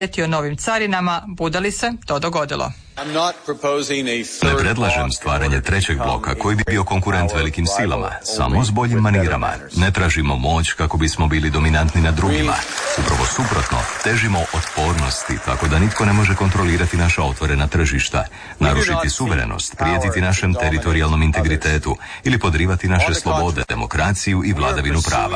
prijetio novim carinama, bude li se to dogodilo. Ne predlažem stvaranje trećeg bloka koji bi bio konkurent velikim silama, samo s boljim manirama. Ne tražimo moć kako bismo bili dominantni nad drugima. Upravo suprotno, težimo otpornosti, tako da nitko ne može kontrolirati naša otvorena tržišta, narušiti suverenost, prijetiti našem teritorijalnom integritetu ili podrivati naše slobode, demokraciju i vladavinu prava.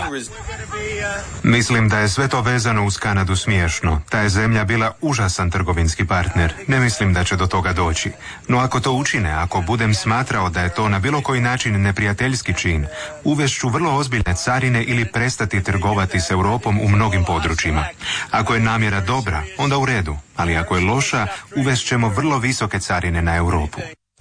Mislim da je sve to vezano uz Kanadu smiješno. Ta je zemlja bila užasan trgovinski partner. Ne mislim da će do toga doći. No ako to učine, ako budem smatrao da je to na bilo koji način neprijateljski čin, uvešću vrlo ozbiljne carine ili prestati trgovati s Europom u mnogim područjima. Ako je namjera dobra, onda u redu, ali ako je loša, uvešćemo vrlo visoke carine na Europu.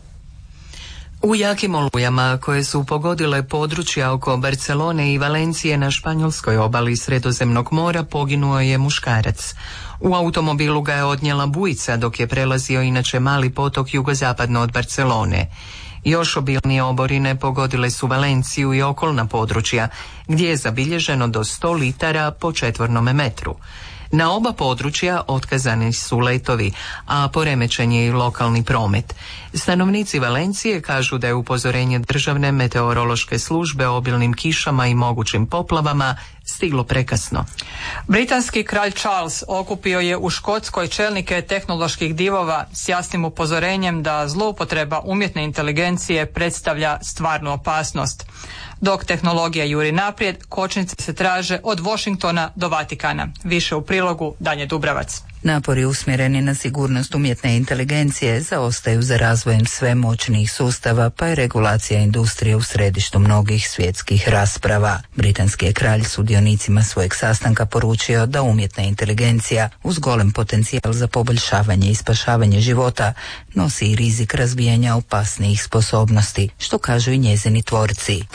U jakim olujama koje su pogodile područja oko Barcelone i Valencije na španjolskoj obali Sredozemnog mora poginuo je muškarac. U automobilu ga je odnijela bujica dok je prelazio inače mali potok jugozapadno od Barcelone. Još obilnije oborine pogodile su Valenciju i okolna područja, gdje je zabilježeno do 100 litara po četvornom metru. Na oba područja otkazani su letovi, a poremećen je i lokalni promet. Stanovnici Valencije kažu da je upozorenje državne meteorološke službe o obilnim kišama i mogućim poplavama stiglo prekasno. Britanski kralj Charles okupio je u Škotskoj čelnike tehnoloških divova s jasnim upozorenjem da zloupotreba umjetne inteligencije predstavlja stvarnu opasnost. Dok tehnologija juri naprijed, kočnice se traže od Washingtona do Vatikana. Više u prilogu Danje Dubravac. Napori usmjereni na sigurnost umjetne inteligencije zaostaju za razvojem sve moćnijih sustava, pa je regulacija industrije u središtu mnogih svjetskih rasprava. Britanski je kralj sudionicima svojeg sastanka poručio da umjetna inteligencija uz golem potencijal za poboljšavanje i spašavanje života nosi i rizik razvijanja opasnijih sposobnosti, što kažu i njezini tvorci.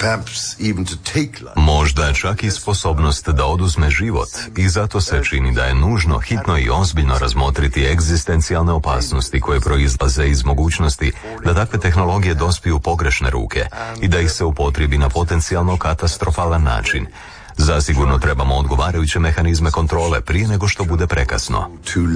Možda čak i sposobnost da oduzme život, i zato se čini da je nužno hitno i ozbiljno razmotriti egzistencijalne opasnosti koje proizlaze iz mogućnosti da takve tehnologije dospiju u pogrešne ruke i da ih se upotrijebi na potencijalno katastrofalan način. Zasigurno trebamo odgovarajuće mehanizme kontrole prije nego što bude prekasno.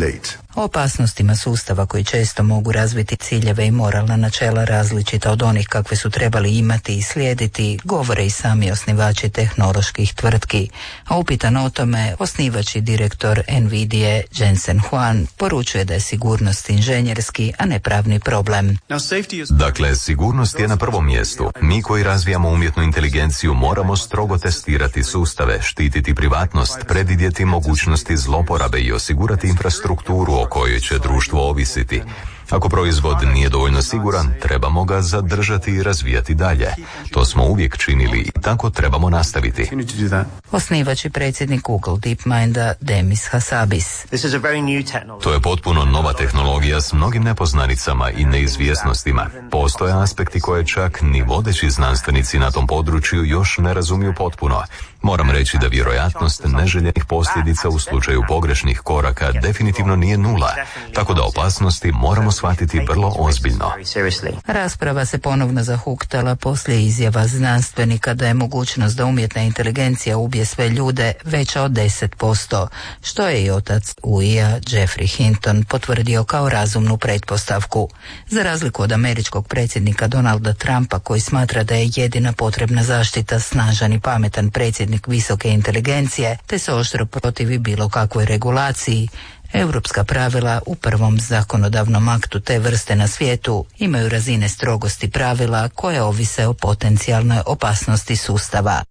O opasnostima sustava koji često mogu razviti ciljeve i moralna načela različita od onih kakve su trebali imati i slijediti, govore i sami osnivači tehnoloških tvrtki. A upitan o tome, osnivač i direktor Nvidia Jensen Huang poručuje da je sigurnost inženjerski, a ne pravni problem. Dakle, sigurnost je na prvom mjestu. Mi koji razvijamo umjetnu inteligenciju moramo strogo testirati sustave, štititi privatnost, predvidjeti mogućnosti zloporabe i osigurati infrastrukturu o kojoj će društvo ovisiti. Ako proizvod nije dovoljno siguran, trebamo ga zadržati i razvijati dalje. To smo uvijek činili i tako trebamo nastaviti. Osnivač i predsjednik Google DeepMinda Demis Hassabis. To je potpuno nova tehnologija s mnogim nepoznanicama i neizvjesnostima. Postoje aspekti koje čak ni vodeći znanstvenici na tom području još ne razumiju potpuno. Moram reći da vjerojatnost neželjenih posljedica u slučaju pogrešnih koraka definitivno nije nula, tako da opasnosti moramo shvatiti vrlo ozbiljno. Rasprava se ponovno zahuktala poslije izjava znanstvenika da je mogućnost da umjetna inteligencija ubije sve ljude veća od 10%, što je i otac UI-a Jeffrey Hinton potvrdio kao razumnu pretpostavku. Za razliku od američkog predsjednika Donalda Trumpa, koji smatra da je jedina potrebna zaštita snažan i pametan predsjednik visoke inteligencije, te se oštro protivi bilo kakvoj regulaciji, europska pravila u prvom zakonodavnom aktu te vrste na svijetu imaju razine strogosti pravila koje ovise o potencijalnoj opasnosti sustava.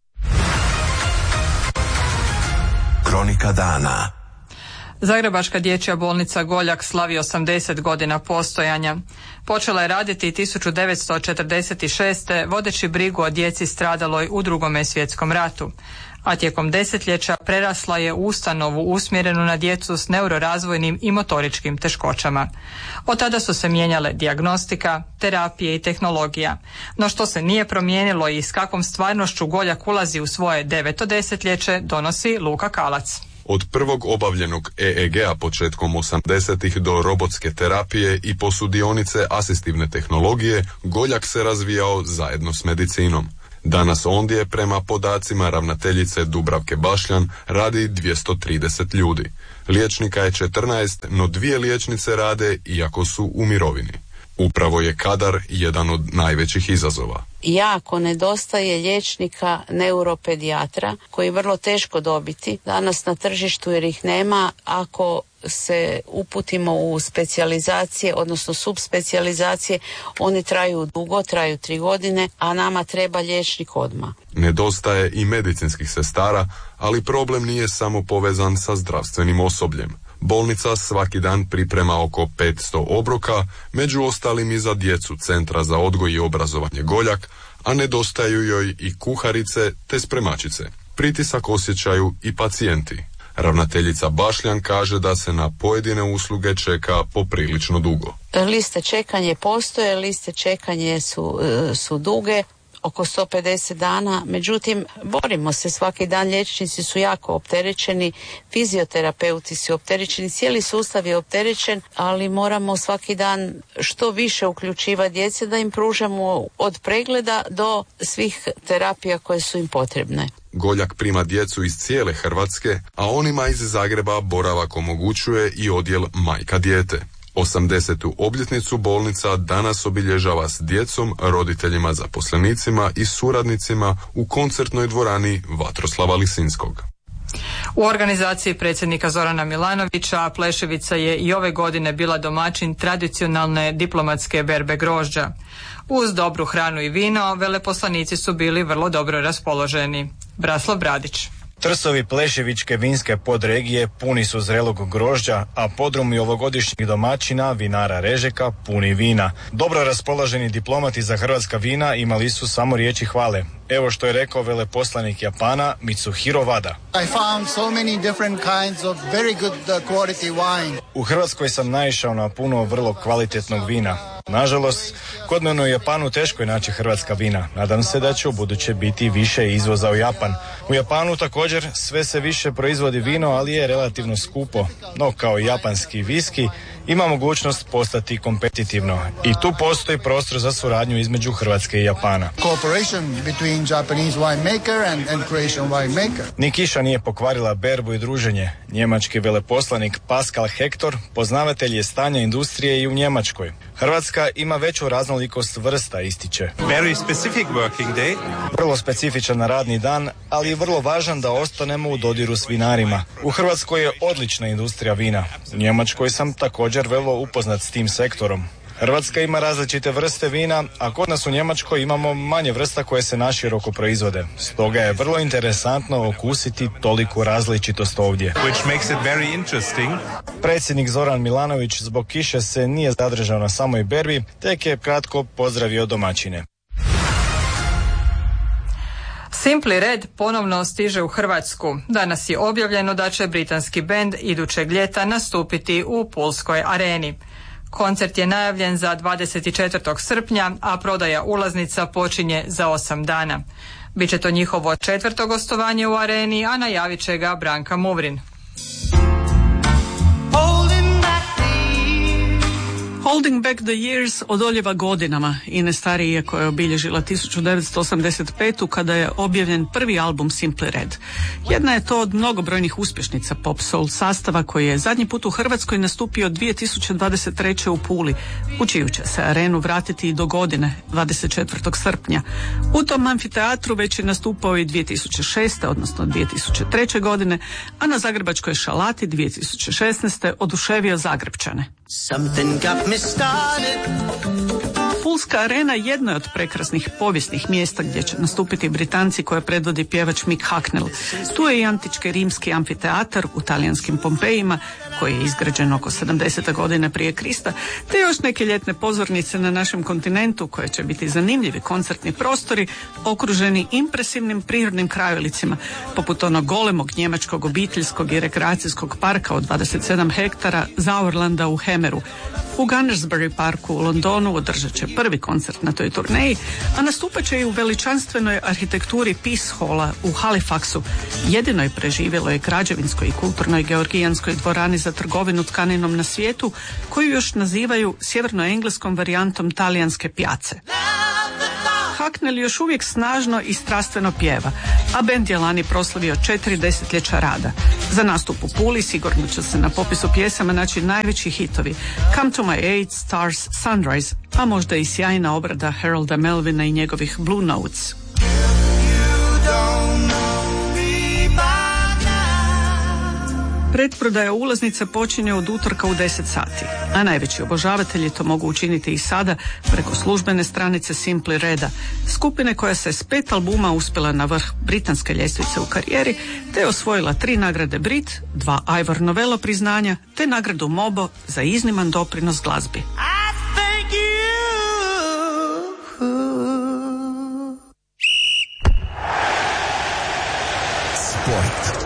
Kronika dana. Zagrebačka dječja bolnica Goljak slavi 80 godina postojanja. Počela je raditi 1946. vodeći brigu o djeci stradaloj u Drugome svjetskom ratu, a tijekom desetljeća prerasla je u ustanovu usmjerenu na djecu s neurorazvojnim i motoričkim teškoćama. Od tada su se mijenjale dijagnostika, terapije i tehnologija, no što se nije promijenilo i s kakvom stvarnošću Goljak ulazi u svoje 9. desetljeće donosi Luka Kalac. Od prvog obavljenog EEG-a početkom 80-ih do robotske terapije i posudionice asistivne tehnologije, Goljak se razvijao zajedno s medicinom. Danas ondje, prema podacima ravnateljice Dubravke Bašljan, radi 230 ljudi. Liječnika je 14, no 2 liječnice rade iako su u mirovini. Upravo je kadar jedan od najvećih izazova. Jako nedostaje liječnika neuropedijatra koji je vrlo teško dobiti danas na tržištu jer ih nema. Ako se uputimo u specijalizacije, odnosno subspecijalizacije, oni traju dugo, traju 3 godine, a nama treba liječnik odmah. Nedostaje i medicinskih sestara, ali problem nije samo povezan sa zdravstvenim osobljem. Bolnica svaki dan priprema oko 500 obroka, među ostalim i za djecu Centra za odgoj i obrazovanje Goljak, a nedostaju joj i kuharice te spremačice. Pritisak osjećaju i pacijenti. Ravnateljica Bašljan kaže da se na pojedine usluge čeka poprilično dugo. Liste čekanje postoje, liste čekanje su duge, oko 150 dana, međutim borimo se svaki dan, liječnici su jako opterećeni, fizioterapeuti su opterećeni, cijeli sustav je opterećen, ali moramo svaki dan što više uključivati djece da im pružamo od pregleda do svih terapija koje su im potrebne. Goljak prima djecu iz cijele Hrvatske, a onima iz Zagreba boravak omogućuje i odjel majka dijete. 80. obljetnicu bolnica danas obilježava s djecom, roditeljima, zaposlenicima i suradnicima u koncertnoj dvorani Vatroslava Lisinskog. U organizaciji predsjednika Zorana Milanovića Pleševica je i ove godine bila domaćin tradicionalne diplomatske berbe grožđa. Uz dobru hranu i vino, veleposlanici su bili vrlo dobro raspoloženi. Braslav Bradić. Trsovi Pleševičke vinske podregije puni su zrelog grožđa, a podrumi ovogodišnjih domaćina, vinara Režeka, puni vina. Dobro raspoloženi diplomati za hrvatska vina imali su samo riječi hvale. Evo što je rekao veleposlanik Japana Mitsuhiro Wada. I found so many different kinds of very good quality wine. U Hrvatskoj sam naišao na puno vrlo kvalitetnog vina. Nažalost, kod mene u Japanu teško je naći hrvatska vina. Nadam se da će u buduće biti više izvoza u Japan. U Japanu također sve se više proizvodi vino, ali je relativno skupo. No kao i japanski viski, ima mogućnost postati kompetitivno. I tu postoji prostor za suradnju između Hrvatske i Japana. Cooperation between Japanese winemaker and Croatian winemaker. Ni kiša nije pokvarila berbu i druženje. Njemački veleposlanik Pascal Hector poznavatelj je stanja industrije i u Njemačkoj. Hrvatska ima veću raznolikost vrsta, ističe. Very specific working day. Vrlo specifičan radni dan, ali je vrlo važan da ostanemo u dodiru s vinarima. U Hrvatskoj je odlična industrija vina. U Njemačkoj sam također vrlo upoznat s tim sektorom. Hrvatska ima različite vrste vina, a kod nas u Njemačkoj imamo manje vrsta koje se naširoko proizvode. Stoga je vrlo interesantno okusiti toliku različitost ovdje. Which makes it very interesting. Predsjednik Zoran Milanović zbog kiše se nije zadržao na samoj berbi, tek je kratko pozdravio domaćine. Simply Red ponovno stiže u Hrvatsku. Danas je objavljeno da će britanski bend idućeg ljeta nastupiti u Pulskoj areni. Koncert je najavljen za 24. srpnja, a prodaja ulaznica počinje za 8 dana. Biće to njihovo 4. gostovanje u areni, a najavit će ga Branka Muvrin. Holding Back the Years odoljeva godinama. Ines Starije koja je obilježila 1985. kada je objavljen prvi album Simply Red. Jedna je to od mnogobrojnih uspješnica pop soul sastava koji je zadnji put u Hrvatskoj nastupio 2023. u Puli, u čiju će se arenu vratiti i do godine, 24. srpnja. U tom amfiteatru već je nastupao i 2006. odnosno 2003. godine, a na Zagrebačkoj šalati 2016. oduševio Zagrepčane. Pulska arena jedno je od prekrasnih povijesnih mjesta gdje će nastupiti Britanci koje predvodi pjevač Mick Hucknall. Tu je i antički rimski amfiteatar u talijanskim Pompejima koji je izgrađen oko 70. godine prije Krista, te još neke ljetne pozornice na našem kontinentu koje će biti zanimljivi koncertni prostori okruženi impresivnim prirodnim krajolicima poput onog golemog njemačkog obiteljskog i rekreacijskog parka od 27 hektara Sauerlanda u Hemeru. U Gunnersbury parku u Londonu održat će prvi koncert na toj turneji, a nastupat će i u veličanstvenoj arhitekturi Peace Halla u Halifaxu, jedinoj preživjeloj građevinskoj i kulturnoj georgijanskoj dvorani za trgovinu tkaninom na svijetu, koju još nazivaju sjevernoengleskom varijantom talijanske pjace. Hacknell još uvijek snažno i strastveno pjeva, a bend je lani proslavio 4 desetljeća rada. Za nastup u Puli sigurno će se na popisu pjesama naći najveći hitovi Come to my aid, Stars, Sunrise, a možda i sjajna obrada Harolda Melvina i njegovih Blue Notes. Pretprodaja ulaznica počinje od utorka u 10 sati, a najveći obožavatelji to mogu učiniti i sada preko službene stranice Simply Reda, skupine koja se s 5 albuma uspjela na vrh britanske ljestvice u karijeri, te osvojila 3 nagrade Brit, 2 Ivor Novello priznanja, te nagradu Mobo za izniman doprinos glazbi. Sport.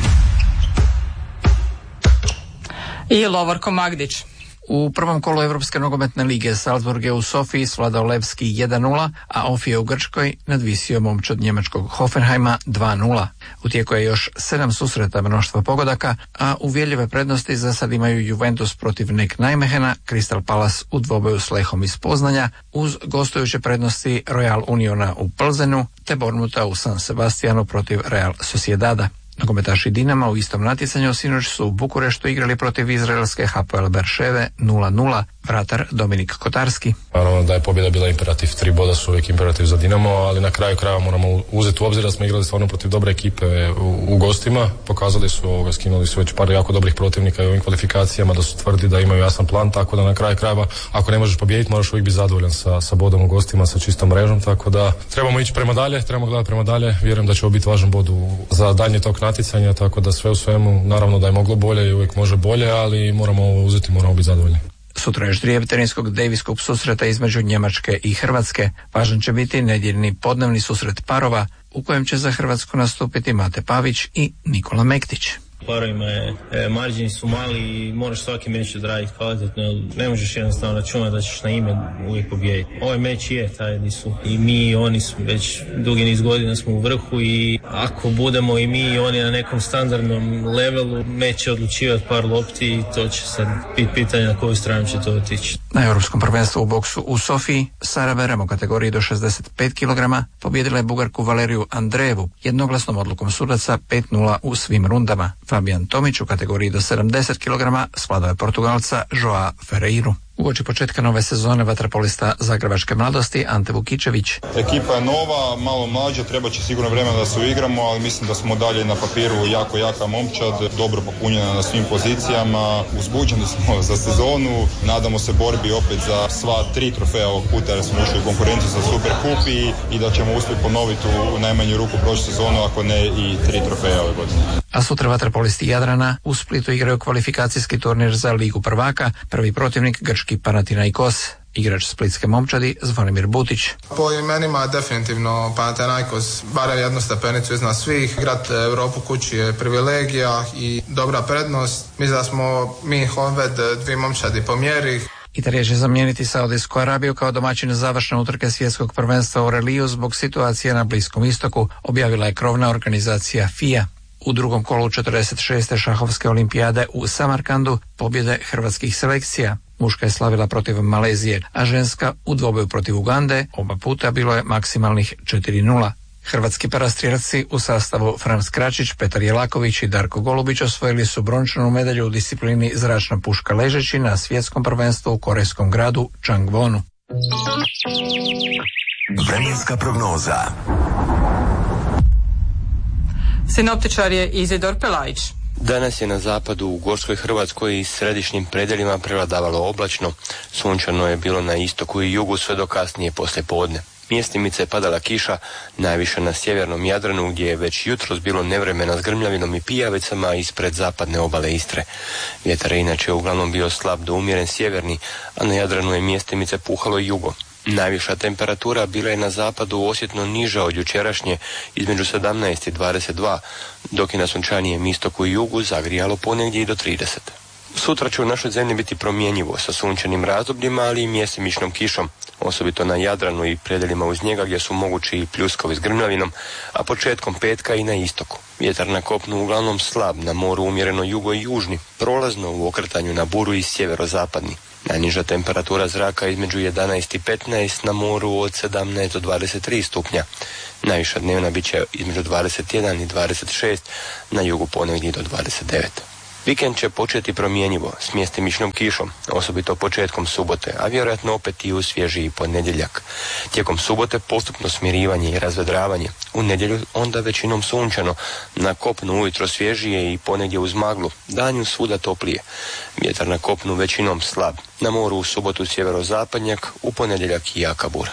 I Lovorko Magdić. U prvom kolu Europske nogometne lige Salzburg je u Sofiji svladao Levski 1-0, a Ofije u Grčkoj nadvisio momčad njemačkog Hoffenheima 2-0. U tijeku je još 7 susreta mnoštva pogodaka, a uvjerljive prednosti za sad imaju Juventus protiv Nek Nijmehena, Crystal Palace u dvoboju s Lehom iz Poznanja, uz gostujuće prednosti Royal Uniona u Plzenu, te Bournemoutha u San Sebastianu protiv Real Sociedada. Nogometaši Dinama u istom natjecanju sinoć su u Bukureštu igrali protiv izraelske Hapoel Berševe 0-0. Vratar Dominik Kotarski. Naravno da je pobjeda bila imperativ, 3 boda su uvijek imperativ za Dinamo, ali na kraju krajeva moramo uzeti u obzir da smo igrali stvarno protiv dobre ekipe u gostima. Pokazali su, skinuli su već par jako dobrih protivnika i u ovim kvalifikacijama, da su tvrdi da imaju jasan plan, tako da na kraju krajeva ako ne možeš pobijediti moraš uvijek biti zadovoljan sa bodom u gostima, sa čistom mrežom, tako da trebamo ići prema dalje, trebamo gledati prema dalje. Vjerujem da će ovo biti važan bod za daljnje tog natjecanja, tako da sve u svemu naravno da je moglo bolje i uvijek može bolje, ali moramo ovo uzeti, moramo biti zadovoljni. Sutra je ždrijeb tenisskog Daviskog susreta između Njemačke i Hrvatske. Važan će biti nedjeljni podnevni susret parova u kojem će za Hrvatsku nastupiti Mate Pavić i Nikola Mektić. Parovima marđini su mali i moraš svaki meč odraditi kvalitetno, ne možeš jednostavno računati da ćeš na ime uvijek pobijediti. Ovaj meč je taj gdje su i mi i oni su već dugi niz godina smo u vrhu i ako budemo i mi i oni na nekom standardnom levelu, meč će odlučivati par lopti i to će sad biti pitanje na koju stranu će to otići. Na Europskom prvenstvu u boksu u Sofiji Sara Verem u kategoriji do 65 kg pobijedila je Bugarku Valeriju Andrejevu jednoglasnom odlukom sudaca 5-0 u svim rundama. Fabijan Tomić u kategoriji do 70 kg svladao je Portugalca Joa Ferreiru. Uoči početka nove sezone vaterpolista zagrebačke mladosti Ante Vukičević. Ekipa je nova, malo mlađa, treba će sigurno vremena da se uigramo, ali mislim da smo dalje na papiru jako jaka momčad, dobro popunjena na svim pozicijama, uzbuđeni smo za sezonu, nadamo se borbi opet za sva 3 trofeja ovog puta jer smo ušli u konkurenciju za Superkup i da ćemo uspjeti ponoviti u najmanju ruku prošlu sezonu, ako ne i 3 trofeja ove godine. A sutra vaterpolisti Jadrana u Splitu igraju kvalifikacijski turnir za Ligu prvaka, prvi protivnik grčki Panathinaikos. Igrač splitske momčadi Zvonimir Butić. Po imenima definitivno Panathinaikos barem jednu stepenicu iznad svih. Igrat Europu kući je privilegija i dobra prednost. Mislim da smo mi Honved 2 momčadi po mjeri. Italija će zamijeniti Saudijsku Arabiju kao domaćin završne utrke svjetskog prvenstva u reliju zbog situacije na Bliskom istoku, objavila je krovna organizacija FIA. U drugom kolu 46. šahovske olimpijade u Samarkandu pobjede hrvatskih selekcija. Muška je slavila protiv Malezije, a ženska u dvoboju protiv Ugande, oba puta bilo je maksimalnih 4-0. Hrvatski parastrijelci u sastavu Frans Kračić, Petar Jelaković i Darko Golubić osvojili su brončanu medalju u disciplini zračna puška ležeći na svjetskom prvenstvu u korejskom gradu Changwonu. Vremenska prognoza. Sinoptičar je Izidor Pelajić. Danas je na zapadu u Gorskoj Hrvatskoj i središnjim predjelima prevladavalo oblačno. Sunčano je bilo na istoku i jugu sve do kasnije poslijepodne. Mjestimice je padala kiša, najviše na sjevernom Jadranu gdje je već jutros bilo nevremena s grmljavinom i pijavicama ispred zapadne obale Istre. Vjetar je inače uglavnom bio slab do umjeren sjeverni, a na Jadranu je mjestimice puhalo jugo. Najviša temperatura bila je na zapadu osjetno niža od jučerašnje, između 17 i 22, dok je na sunčanijem istoku i jugu zagrijalo ponegdje i do 30. Sutra će u našoj zemlji biti promjenjivo sa sunčanim razdobljima, ali i mjesimičnom kišom, osobito na Jadranu i predjelima uz njega gdje su mogući i pljuskovi s grmljavinom, a početkom petka i na istoku. Vjetar na kopnu uglavnom slab, na moru umjereno jugo i južni, prolazno u okretanju na buru i sjeverozapadni. Najniža temperatura zraka između 11 i 15, na moru od 17 do 23 stupnja. Najviša dnevna bit će između 21 i 26, na jugu ponegdje do 29. Vikend će početi promjenjivo, s mjestimičnom kišom, osobito početkom subote, a vjerojatno opet i u svježiji ponedjeljak. Tijekom subote postupno smirivanje i razvedravanje, u nedjelju onda većinom sunčano, na kopnu ujutro svježije i ponegdje uz maglu, danju svuda toplije. Vjetar na kopnu većinom slab, na moru u subotu sjeverozapadnjak, u ponedjeljak i jaka bura.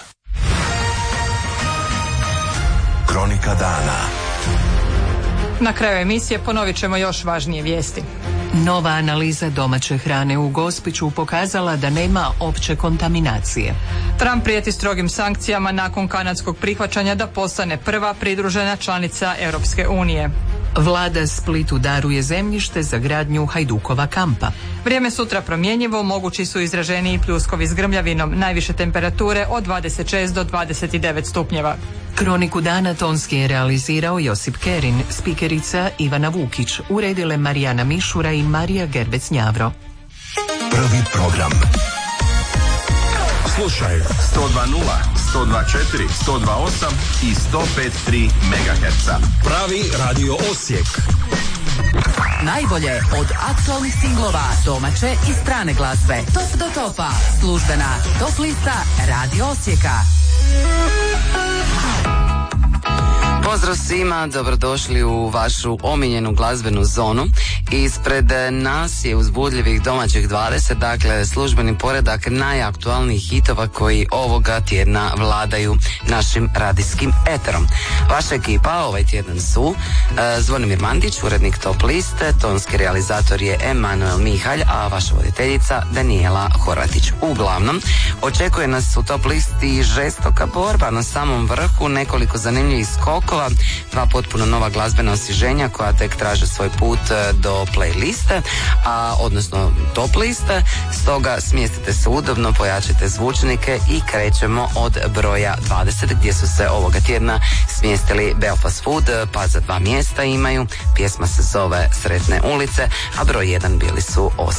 Kronika dana. Na kraju emisije ponovit ćemo još važnije vijesti. Nova analiza domaće hrane u Gospiću pokazala da nema opće kontaminacije. Trump prijeti strogim sankcijama nakon kanadskog prihvaćanja da postane prva pridružena članica Europske unije. Vlada Splitu daruje zemljište za gradnju Hajdukova kampa. Vrijeme sutra promjenjivo, mogući su izraženiji pljuskovi s grmljavinom, najviše temperature od 26 do 29 stupnjeva. Kroniku dana tonski je realizirao Josip Kerin, spikerica Ivana Vukić, uredile Marijana Mišura i Marija Gerbec-Njavro. Prvi program. Slušaj 102.0, 102.4, 102.8 i 105.3 MHz. Pravi radio Osijek. Najbolje od aktualnih singlova, domaće i strane glazbe. Top do topa. Službena top lista Radio Osijeka. Pozdrav svima, dobrodošli u vašu omiljenu glazbenu zonu. Ispred nas je uzbudljivih domaćih 20, dakle službeni poredak najaktualnijih hitova koji ovoga tjedna vladaju našim radijskim eterom. Vaša ekipa ovaj tjedan su Zvonimir Mandić, urednik Top liste, tonski realizator je Emanuel Mihalj, a vaša voditeljica Danijela Horvatić. Uglavnom, očekuje nas u Top listi žestoka borba na samom vrhu, nekoliko zanimljivih skokova, dva potpuno nova glazbena osvježenja koja tek traže svoj put do playliste, odnosno top liste. Stoga smjestite se udobno, pojačajte zvučnike i krećemo od broja 20 gdje su se ovoga tjedna smjestili Belfast Food, pa za 2 mjesta imaju. Pjesma se zove Sretne ulice, a broj 1 bili su